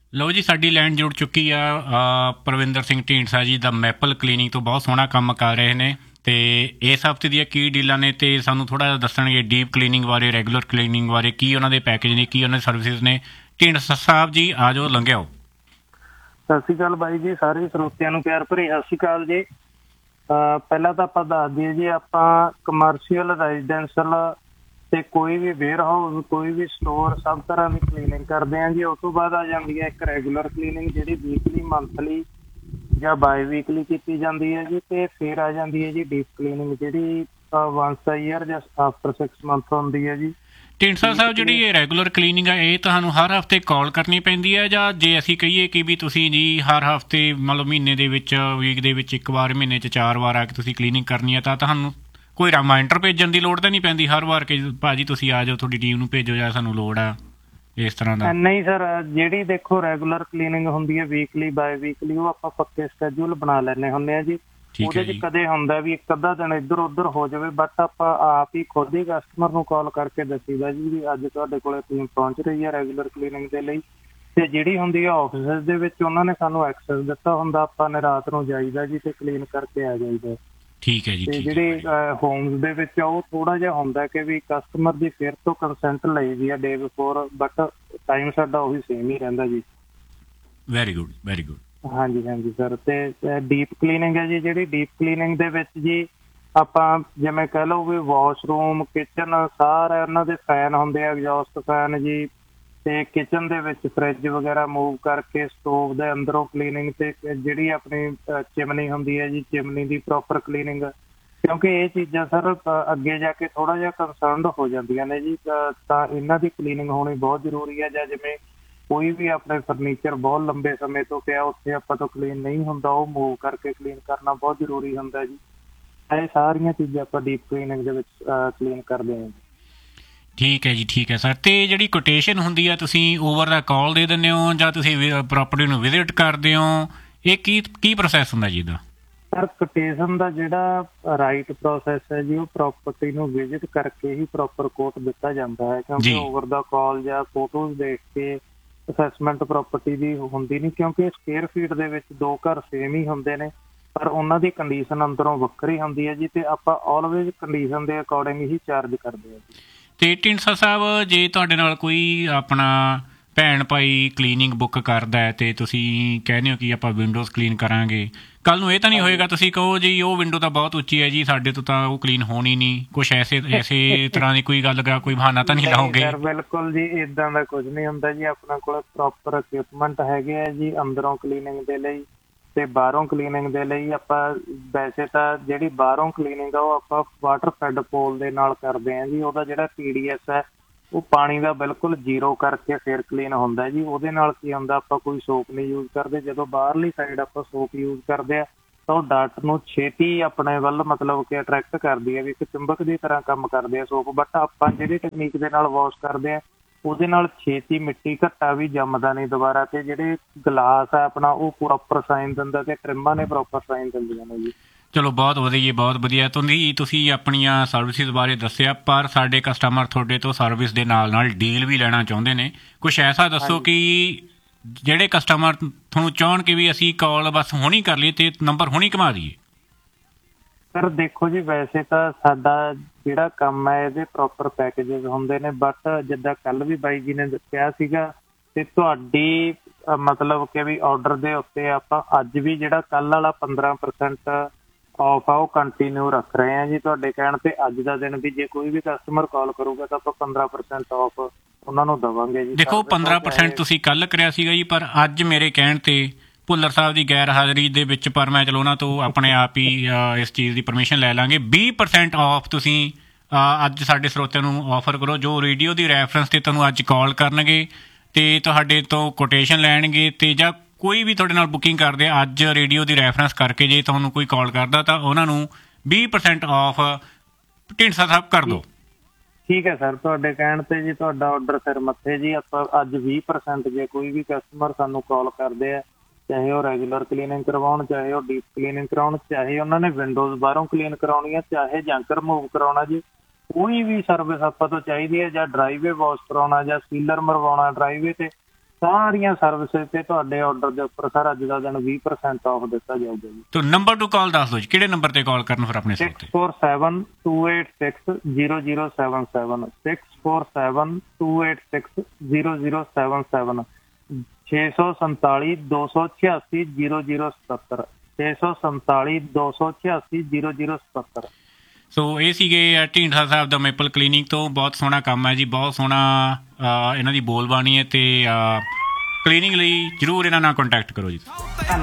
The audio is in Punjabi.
ਲਓ ਜੀ, ਸਾਡੀ ਲਾਈਨ ਜੁੜ ਚੁੱਕੀ ਆ ਪਰਵਿੰਦਰ ਸਿੰਘ ਢੀਂਡਸਾ ਜੀ ਦਾ ਮੈਪਲ ਕਲੀਨਿਕ ਤੋਂ। ਬਹੁਤ ਸੋਹਣਾ ਕੰਮ ਕਰ ਰਹੇ ਨੇ ਤੇ ਇਸ ਹਫਤੇ ਦੀਆਂ ਕੀ ਡੀਲਾਂ ਨੇ ਤੇ ਸਾਨੂੰ ਥੋੜ੍ਹਾ ਜਿਹਾ ਦੱਸਣਗੇ ਡੀਪ ਕਲੀਨਿੰਗ ਬਾਰੇ, ਰੈਗੂਲਰ ਕਲੀਨਿੰਗ ਬਾਰੇ, ਕੀ ਉਹਨਾਂ ਦੇ ਪੈਕੇਜ ਨੇ, ਕੀ ਉਹਨਾਂ ਦੀ ਸਰਵਿਸਿਜ਼ ਨੇ। ਢੀਂਡਸਾ ਸਾਹਿਬ ਜੀ ਆ ਜਾਓ, ਲੰਘਿਆਓ। ਸਤਿ ਸ਼੍ਰੀ ਅਕਾਲ ਬਾਈ ਜੀ, ਸਾਰੇ ਸਰੋਤਿਆਂ ਨੂੰ ਪਿਆਰ ਭਰੀ ਸਤਿ ਸ਼੍ਰੀ ਅਕਾਲ ਜੀ। ਪਹਿਲਾਂ ਤਾਂ ਆਪਾਂ ਦੱਸ ਦਈਏ ਜੀ, ਆਪਾਂ ਕਮਰਸ਼ੀਅਲ, ਰੈਜ਼ੀਡੈਂਸ਼ੀਅਲ ਤੇ ਕੋਈ ਵੀ ਵੇਅਰ ਹਾਊਸ, ਕੋਈ ਵੀ ਸਟੋਰ, ਸਭ ਤਰ੍ਹਾਂ ਦੀ ਕਲੀਨਿੰਗ ਕਰਦੇ ਹਾਂ ਜੀ। ਉਸ ਤੋਂ ਬਾਅਦ ਆ ਜਾਂਦੀ ਹੈ ਇੱਕ ਰੈਗੂਲਰ ਕਲੀਨਿੰਗ, ਜਿਹੜੀ ਵੀਕਲੀ, ਮੰਥਲੀ ਜਾਂ ਬਾਈ ਵੀਕਲੀ ਕੀਤੀ ਜਾਂਦੀ ਹੈ ਜੀ। ਤੇ ਫਿਰ ਆ ਜਾਂਦੀ ਹੈ ਜੀ ਡੀਪ ਕਲੀਨਿੰਗ, ਜਿਹੜੀ ਵੰਸ ਈਅਰ ਜਾਂ ਆਫਟਰ 6 ਮੰਥ ਹੁੰਦੀ ਹੈ ਜੀ। ਢੀਂਡਸਾ ਸਾਹਿਬ, ਜਿਹੜੀ ਇਹ ਰੈਗੂਲਰ ਕਲੀਨਿੰਗ ਆ, ਇਹ ਤੁਹਾਨੂੰ ਹਰ ਹਫਤੇ ਕਾਲ ਕਰਨੀ ਪੈਂਦੀ ਹੈ, ਜਾਂ ਜੇ ਅਸੀਂ ਕਹੀਏ ਕਿ ਵੀ ਤੁਸੀਂ ਜੀ ਹਰ ਹਫਤੇ ਮਤਲਬ ਮਹੀਨੇ ਦੇ ਵਿੱਚ, ਵੀਕ ਦੇ ਵਿੱਚ ਇੱਕ ਵਾਰ, ਮਹੀਨੇ 'ਚ 4 ਵਾਰ ਆ ਕੇ ਤੁਸੀਂ ਕਲੀਨਿੰਗ ਕਰਨੀ ਹੈ, ਤਾਂ ਤੁਹਾਨੂੰ ਕੋਈ ਰਿਮਾਈਂਡਰ ਭੇਜਣ ਦੀ ਲੋੜ ਤਾਂ ਨਹੀਂ ਪੈਂਦੀ ਹਰ ਵਾਰ ਕਿ ਭਾਜੀ ਤੁਸੀਂ ਆ ਜਾਓ, ਤੁਹਾਡੀ ਟੀਮ ਨੂੰ ਭੇਜੋ ਜਾਂ ਸਾਨੂੰ ਲੋੜ ਆ ਇਸ ਤਰ੍ਹਾਂ ਦਾ? ਨਹੀਂ ਸਰ, ਜਿਹੜੀ ਦੇਖੋ ਰੈਗੂਲਰ ਕਲੀਨਿੰਗ ਹੁੰਦੀ ਹੈ ਵੀਕਲੀ, ਬਾਈ ਵੀਕਲੀ, ਉਹ ਆਪਾਂ ਪੱਕੇ ਸਕੈਜੂਲ ਬਣਾ ਲੈਂਦੇ ਹੁੰਦੇ ਆ ਜੀ। ਉਹਦੇ 'ਚ ਕਦੇ ਹੁੰਦਾ ਵੀ ਇੱਕ ਅੱਧਾ ਦਿਨ ਇੱਧਰ ਉੱਧਰ ਹੋ ਜਾਵੇ, ਬਟ ਆਪਾਂ ਆਪ ਹੀ ਖੁਦ ਹੀ ਕਸਟਮਰ ਨੂੰ ਕਾਲ ਕਰਕੇ ਦੱਸੀਦਾ ਜੀ ਵੀ ਅੱਜ ਤੁਹਾਡੇ ਕੋਲ ਟੀਮ ਪਹੁੰਚ ਰਹੀ ਹੈ ਰੈਗੂਲਰ ਕਲੀਨਿੰਗ ਦੇ ਲਈ। ਤੇ ਜਿਹੜੀ ਹੁੰਦੀ ਹੈ ਆਫਿਸ ਦੇ ਵਿੱਚ, ਉਹਨਾਂ ਨੇ ਸਾਨੂੰ ਐਕਸੈਸ ਦਿੱਤਾ ਹੁੰਦਾ, ਆਪਾਂ ਨੇ ਰਾਤ ਨੂੰ ਜਾਈਦਾ ਜੀ ਤੇ ਕਲੀਨ ਕਰਕੇ ਆ ਜਾਈਦਾ। ਠੀਕ ਹੈ ਜੀ। ਤੇ ਜਿਹੜੇ ਹੋਮਸ ਦੇ ਵਿੱਚ ਆ, ਉਹ ਥੋੜਾ ਜਿਹਾ ਹੁੰਦਾ ਕਿ ਵੀ ਕਸਟਮਰ ਦੀ ਫਿਰ ਤੋਂ ਕੰਸੈਂਟ ਲਈ ਦੀ ਆ ਡੇ ਬਿਫੋਰ, ਬਟ ਟਾਈਮ ਸਾਡਾ ਉਹੀ ਸੇਮ ਹੀ ਰਹਿੰਦਾ ਜੀ। Very good, very good. ਹਾਂਜੀ ਹਾਂਜੀ ਸਰ। ਤੇ ਡੀਪ ਕਲੀਨਿੰਗ ਹੈ ਜੀ, ਜਿਹੜੀ ਡੀਪ ਕਲੀਨਿੰਗ ਦੇ ਵਿੱਚ ਜੀ ਆਪਾਂ ਜਿਵੇਂ ਕਹਿ ਲਓ ਵੀ ਵਾਸ਼ਰੂਮ, ਕਿਚਨ, ਸਾਰੇ ਉਹਨਾਂ ਦੇ ਫੈਨ ਹੁੰਦੇ ਆ, ਐਗਜ਼ੌਸਟ ਫੈਨ ਜੀ। ਤੇ ਕਿਚਨ ਦੇ ਵਿੱਚ ਫਰਿੱਜ ਵਗੈਰਾ ਮੂਵ ਕਰਕੇ, ਸਟੋਵ ਦੇ ਅੰਦਰੋਂ ਕਲੀਨਿੰਗ, ਤੇ ਜਿਹੜੀ ਆਪਣੀ ਚਿਮਨੀ ਹੁੰਦੀ ਹੈ ਜੀ, ਚਿਮਨੀ ਦੀ ਪ੍ਰੋਪਰ ਕਲੀਨਿੰਗ। ਕਿਉਂਕਿ ਇਹ ਚੀਜ਼ਾਂ ਸਰ ਅੱਗੇ ਜਾ ਕੇ ਥੋੜਾ ਜਿਹਾ ਕੰਸਰਨਡ ਹੋ ਜਾਂਦੀਆਂ ਨੇ ਜੀ, ਤਾਂ ਇਹਨਾਂ ਦੀ ਕਲੀਨਿੰਗ ਹੋਣੀ ਬਹੁਤ ਜ਼ਰੂਰੀ ਹੈ। ਜਾਂ ਜਿਵੇਂ ਕੋਈ ਵੀ ਆਪਣੇ ਫਰਨੀਚਰ ਬਹੁਤ ਲੰਬੇ ਸਮੇਂ ਤੋਂ ਪਿਆ, ਉੱਥੇ ਆਪਾਂ ਤੋਂ ਕਲੀਨ ਨਹੀਂ ਹੁੰਦਾ, ਉਹ ਮੂਵ ਕਰਕੇ ਕਲੀਨ ਕਰਨਾ ਬਹੁਤ ਜ਼ਰੂਰੀ ਹੁੰਦਾ ਜੀ। ਇਹ ਸਾਰੀਆਂ ਚੀਜ਼ਾਂ ਆਪਾਂ ਡੀਪ ਕਲੀਨਿੰਗ ਦੇ ਵਿੱਚ ਕਲੀਨ ਕਰਦੇ ਹਾਂ ਜੀ। ਠੀਕ ਹੈ ਜੀ, ਠੀਕ ਹੈ ਸਰ। ਅਤੇ ਜਿਹੜੀ ਕੋਟੇਸ਼ਨ ਹੁੰਦੀ ਆ, ਤੁਸੀਂ ਓਵਰ ਦਾ ਕਾਲ ਦੇ ਦਿੰਦੇ ਹੋ ਜਾਂ ਤੁਸੀਂ ਪ੍ਰੋਪਰਟੀ ਨੂੰ ਵਿਜ਼ਿਟ ਕਰਦੇ ਹੋ? ਇਹ ਕੀ ਪ੍ਰੋਸੈਸ ਹੁੰਦਾ ਜੀ ਇਹਦਾ? ਸਰ ਕੋਟੇਸ਼ਨ ਦਾ ਜਿਹੜਾ ਰਾਈਟ ਪ੍ਰੋਸੈਸ ਹੈ ਜੀ, ਉਹ ਪ੍ਰੋਪਰਟੀ ਨੂੰ ਵਿਜ਼ਿਟ ਕਰਕੇ ਹੀ ਪ੍ਰੋਪਰ ਕੋਟ ਦਿੱਤਾ ਜਾਂਦਾ ਹੈ। ਕਿਉਂਕਿ ਓਵਰ ਦਾ ਕਾਲ ਜਾਂ ਫੋਟੋਜ਼ ਦੇਖ ਕੇ ਅਸੈਸਮੈਂਟ ਪ੍ਰੋਪਰਟੀ ਦੀ ਹੁੰਦੀ ਨਹੀਂ, ਕਿਉਂਕਿ ਸਕੁਅਰ ਫੀਟ ਦੇ ਵਿੱਚ ਦੋ ਘਰ ਸੇਮ ਹੀ ਹੁੰਦੇ ਨੇ, ਪਰ ਉਹਨਾਂ ਦੀ ਕੰਡੀਸ਼ਨ ਅੰਦਰੋਂ ਵੱਖਰੀ ਹੁੰਦੀ ਹੈ ਜੀ। ਤੇ ਆਪਾਂ ਆਲਵੇਜ਼ ਕੰਡੀਸ਼ਨ ਦੇ ਅਕੋਰਡਿੰਗ ਹੀ ਚਾਰਜ ਕਰਦੇ ਹਾਂ ਜੀ। ਅਤੇ ਢੀਂਡਸਾ ਸਾਹਿਬ, ਜੇ ਤੁਹਾਡੇ ਨਾਲ ਕੋਈ ਆਪਣਾ ਭੈਣ ਭਾਈ ਕਲੀਨਿੰਗ ਬੁੱਕ ਕਰਦਾ ਹੈ ਅਤੇ ਤੁਸੀਂ ਕਹਿੰਦੇ ਹੋ ਕਿ ਆਪਾਂ ਵਿੰਡੋਜ਼ ਕਲੀਨ ਕਰਾਂਗੇ, ਕੱਲ੍ਹ ਨੂੰ ਇਹ ਤਾਂ ਨਹੀਂ ਹੋਏਗਾ ਤੁਸੀਂ ਕਹੋ ਜੀ ਉਹ ਵਿੰਡੋ ਤਾਂ ਬਹੁਤ ਉੱਚੀ ਹੈ ਜੀ, ਸਾਡੇ ਤੋਂ ਤਾਂ ਉਹ ਕਲੀਨ ਹੋਣੀ ਨਹੀਂ, ਕੁਛ ਐਸੇ ਤਰ੍ਹਾਂ ਦੀ ਕੋਈ ਗੱਲ, ਕੋਈ ਬਹਾਨਾ ਤਾਂ ਨਹੀਂ ਲਾਓਗੇ? ਸਰ ਬਿਲਕੁਲ ਜੀ, ਇੱਦਾਂ ਦਾ ਕੁਝ ਨਹੀਂ ਹੁੰਦਾ ਜੀ। ਆਪਣੇ ਕੋਲ ਪ੍ਰੋਪਰ ਇਕਵਿਪਮੈਂਟ ਹੈਗੇ ਆ ਜੀ, ਅੰਦਰੋਂ ਕਲੀਨਿੰਗ ਦੇ ਲਈ ਤੇ ਬਾਹਰੋਂ ਕਲੀਨਿੰਗ ਦੇ ਲਈ। ਆਪਾਂ ਵੈਸੇ ਤਾਂ ਜਿਹੜੀ ਬਾਹਰੋਂ ਕਲੀਨਿੰਗ ਆ, ਉਹ ਆਪਾਂ ਵਾਟਰ ਫੈਡ ਪੋਲ ਦੇ ਨਾਲ ਕਰਦੇ ਹਾਂ ਜੀ। ਉਹਦਾ ਜਿਹੜਾ TDS ਹੈ, ਉਹ ਪਾਣੀ ਦਾ ਬਿਲਕੁਲ 0 ਕਰਕੇ ਫਿਰ ਕਲੀਨ ਹੁੰਦਾ ਜੀ। ਉਹਦੇ ਨਾਲ ਕੀ ਹੁੰਦਾ, ਆਪਾਂ ਕੋਈ ਸੋਪ ਨਹੀਂ ਯੂਜ਼ ਕਰਦੇ। ਜਦੋਂ ਬਾਹਰਲੀ ਸਾਈਡ ਆਪਾਂ ਸੋਪ ਯੂਜ਼ ਕਰਦੇ ਆ, ਤਾਂ ਉਹ ਡਸਟ ਨੂੰ ਛੇਤੀ ਆਪਣੇ ਵੱਲ ਮਤਲਬ ਕਿ ਅਟਰੈਕਟ ਕਰਦੀ ਹੈ, ਵੀ ਇੱਕ ਚੁੰਬਕ ਦੀ ਤਰ੍ਹਾਂ ਕੰਮ ਕਰਦੇ ਆ ਸੋਪ। ਬਟ ਆਪਾਂ ਜਿਹੜੀ ਟੈਕਨੀਕ ਦੇ ਨਾਲ ਵਾਸ਼ ਕਰਦੇ ਆ, ਉਹਦੇ ਨਾਲ ਛੇਤੀ ਮਿੱਟੀ ਘੱਟਾ ਵੀ ਜੰਮਦਾ ਨਹੀਂ ਦੁਬਾਰਾ। ਤੇ ਜਿਹੜੇ ਗਲਾਸ ਆ ਆਪਣਾ, ਉਹ ਪ੍ਰੋਪਰ ਸਾਈਨ ਦਿੰਦਾ ਤੇ ਟ੍ਰਿਮਾਂ ਨੇ ਪ੍ਰੋਪਰ ਸਾਈਨ ਦਿੰਦੀਆਂ ਨੇ ਜੀ। ਚਲੋ ਬਹੁਤ ਵਧੀਆ, ਬਹੁਤ ਵਧੀਆ। ਤੁਸੀਂ ਆਪਣੀਆਂ ਸਰਵਿਸਿਜ਼ ਬਾਰੇ ਦੱਸਿਆ, ਪਰ ਸਾਡੇ ਕਸਟਮਰ ਤੁਹਾਡੇ ਤੋਂ ਸਰਵਿਸ ਦੇ ਨਾਲ ਨਾਲ ਡੀਲ ਵੀ ਲੈਣਾ ਚਾਹੁੰਦੇ ਨੇ। ਕੁਛ ਐਸਾ ਦੱਸੋ ਕਿ ਜਿਹੜੇ ਕਸਟਮਰ ਤੁਹਾਨੂੰ ਚਾਹੁਣ ਕਿ ਵੀ ਅਸੀਂ ਕਾਲ ਬਸ ਹੁਣੀ ਕਰ ਲਈਏ ਅਤੇ ਨੰਬਰ ਹੁਣੀ ਘੁਮਾ ਦਈਏ। ਸਰ ਦੇਖੋ ਜੀ, ਵੈਸੇ ਤਾਂ ਸਾਡਾ ਜਿਹੜਾ ਕੰਮ ਹੈ ਇਹਦੇ ਪ੍ਰੋਪਰ ਪੈਕੇਜਿਸ ਹੁੰਦੇ ਨੇ, ਬਟ ਜਿੱਦਾਂ ਕੱਲ੍ਹ ਵੀ ਬਾਈ ਜੀ ਨੇ ਕਿਹਾ ਸੀਗਾ, ਤੇ ਤੁਹਾਡੀ ਮਤਲਬ ਕਿ ਵੀ ਔਡਰ ਦੇ ਉੱਤੇ ਆਪਾਂ ਅੱਜ ਵੀ ਜਿਹੜਾ ਕੱਲ੍ਹ ਵਾਲਾ 15% ਔਫ ਆ, ਉਹ ਕੰਟੀਨਿਊ ਰੱਖ ਰਹੇ ਹਾਂ ਜੀ। ਤੁਹਾਡੇ ਕਹਿਣ 'ਤੇ ਅੱਜ ਦਾ ਦਿਨ ਵੀ ਜੇ ਕੋਈ ਵੀ ਕਸਟਮਰ ਕਾਲ ਕਰੂਗਾ ਤਾਂ ਆਪਾਂ 15% ਔਫ ਉਹਨਾਂ ਨੂੰ ਦੇਵਾਂਗੇ ਜੀ। ਦੇਖੋ 15% ਤੁਸੀਂ ਕੱਲ੍ਹ ਕਰਿਆ ਸੀਗਾ ਜੀ, ਪਰ ਅੱਜ ਮੇਰੇ ਕਹਿਣ 'ਤੇ ਭੁੱਲਰ ਸਾਹਿਬ ਦੀ ਗੈਰ ਹਾਜ਼ਰੀ ਦੇ ਵਿੱਚ, ਪਰ ਮੈਂ ਚਲੋ ਉਹਨਾਂ ਤੋਂ ਆਪਣੇ ਆਪ ਹੀ ਇਸ ਚੀਜ਼ ਦੀ ਪਰਮਿਸ਼ਨ ਲੈ ਲਾਂਗੇ। 20% ਔਫ ਤੁਸੀਂ ਅੱਜ ਸਾਡੇ ਸਰੋਤਿਆਂ ਨੂੰ ਔਫਰ ਕਰੋ, ਜੋ ਰੇਡੀਓ ਦੀ ਰੈਫਰੈਂਸ 'ਤੇ ਤੁਹਾਨੂੰ ਅੱਜ ਕਾਲ ਕਰਨਗੇ ਅਤੇ ਤੁਹਾਡੇ ਤੋਂ ਕੋਟੇਸ਼ਨ ਲੈਣਗੇ, ਅਤੇ ਜਾਂ ਕੋਈ ਵੀ ਤੁਹਾਡੇ ਨਾਲ ਬੁਕਿੰਗ ਕਰਦੇ ਆ ਅੱਜ ਰੇਡੀਓ ਦੀ ਰੈਫਰੈਂਸ ਕਰਕੇ, ਜੇ ਤੁਹਾਨੂੰ ਕੋਈ ਕਾਲ ਕਰਦਾ ਤਾਂ ਉਹਨਾਂ ਨੂੰ 20% ਔਫ ਢੀਂਡਸਾ ਸਾਹਿਬ ਕਰ ਦਿਓ। ਠੀਕ ਹੈ ਸਰ, ਤੁਹਾਡੇ ਕਹਿਣ 'ਤੇ ਜੀ ਤੁਹਾਡਾ ਔਡਰ ਸਿਰ ਮੱਥੇ ਜੀ। ਆਪਾਂ ਅੱਜ 20% ਜੇ ਕੋਈ ਵੀ ਕਸਟਮਰ ਸਾਨੂੰ ਕਾਲ ਕਰਦੇ ਆ, ਚਾਹੇ ਉਹ ਰੈਗੂਲਰ ਕਲੀਨਿੰਗ ਕਰਵਾਉਣ, ਚਾਹੇ ਉਹ ਡੀਪ ਕਲੀਨਿੰਗ ਕਰਾਉਣ, ਚਾਹੇ ਉਹਨਾਂ ਨੇ ਵਿੰਡੋਜ਼ ਬਾਹਰੋਂ ਕਲੀਨ ਕਰਾਉਣੀ ਹੈ, ਚਾਹੇ ਜੰਕ ਰਿਮੂਵ ਕਰਾਉਣਾ ਜੀ, ਕੋਈ ਵੀ ਸਰਵਿਸ ਆਪਾਂ ਤੋਂ ਚਾਹੀਦੀ ਹੈ, ਜਾਂ ਡਰਾਈਵੇ ਵਾਸ਼ ਕਰਾਉਣਾ, ਜਾਂ ਸੀਲਰ ਮਰਵਾਉਣਾ ਡਰਾਈਵੇ 'ਤੇ, ਸਾਰੀਆਂ ਸਰਵਿਸਿਜ਼ ਤੇ ਤੁਹਾਡੇ ਆਰਡਰ ਦੇ ਉੱਪਰ ਸਰ ਅੱਜ ਦਾ ਦਿਨ 20% ਆਫ ਦਿੱਤਾ ਜਾਊਗਾ ਜੀ। ਤੋ ਨੰਬਰ ਟੂ ਕਾਲ ਦੱਸ ਦਿਓ ਜੀ, ਕਿਹੜੇ ਨੰਬਰ ਤੇ ਕਾਲ ਕਰਨ ਫਿਰ ਆਪਣੇ ਸਟੋਰ ਤੇ? 6472860077 6472860077 647-286-0077 647-286-0077। ਸੋ ਇਹ ਸੀਗੇ ਢੀਂਡਸਾ ਸਾਹਿਬ ਦਾ ਮੈਪਲ ਕਲੀਨਿਕ ਤੋਂ। ਬਹੁਤ ਸੋਹਣਾ ਕੰਮ ਹੈ ਜੀ, ਬਹੁਤ ਸੋਹਣਾ ਇਹਨਾਂ ਦੀ ਬੋਲਬਾਣੀ ਹੈ, ਤੇ ਕਲੀਨਿੰਗ ਲਈ ਜ਼ਰੂਰ ਇਹਨਾਂ ਨਾਲ ਕੰਟੈਕਟ ਕਰੋ ਜੀ।